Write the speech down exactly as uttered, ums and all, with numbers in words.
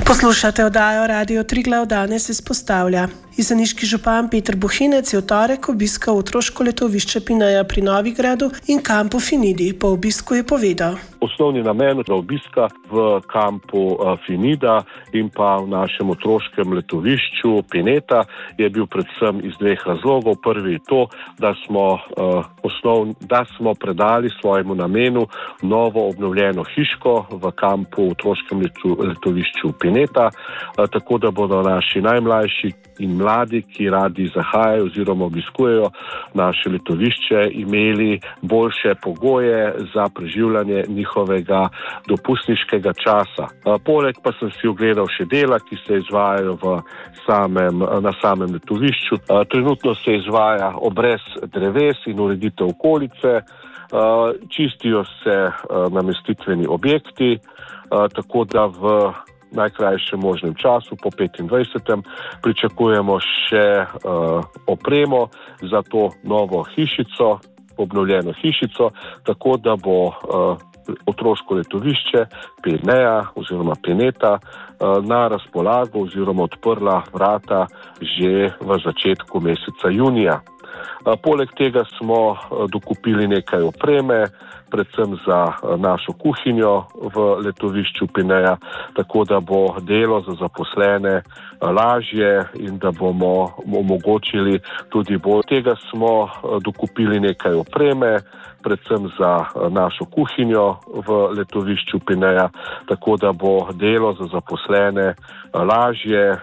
Poslušate oddajo Radio Triglav, danes izpostavlja. Jeseniški župan Peter Bohinec je v torek obiskal otroško letovišče Pineja pri Novigradu in kampu Finidi. Po obisku je povedal: Osnovni namen obiska v kampu Finida in pa v našem otroškem letovišču Pineta je bil predvsem iz dveh razlogov. Prvi je to, da smo, osnov, da smo predali svojemu namenu novo obnovljeno hiško v kampu v otroškem letovišču Pineta, tako da bodo naši najmlajši in mladi, ki radi zahajajo oziroma obiskujejo naše letovišče, imeli boljše pogoje za preživljanje njihovega dopustniškega časa. Poleg pa sem si ogledal še dela, ki se izvajajo v samem, na samem letovišču. Trenutno se izvaja obrez dreves in ureditev okolice, čistijo se namestitveni objekti, tako da v najkrajšem možnem času, po petindvajsetem pričakujemo še uh, opremo za to novo hišico, obnovljeno hišico, tako da bo uh, otroško letovišče Pineja oziroma Pineta uh, na razpolago oziroma odprla vrata že v začetku meseca junija. Uh, poleg tega smo uh, dokupili nekaj opreme, predvsem za našo kuhinjo v letovišču Pineja, tako da bo delo za zaposlene lažje in da bomo omogočili tudi bolj. Tega smo dokupili nekaj opreme, predvsem za našo kuhinjo v letovišču Pineja, tako da bo delo za zaposlene lažje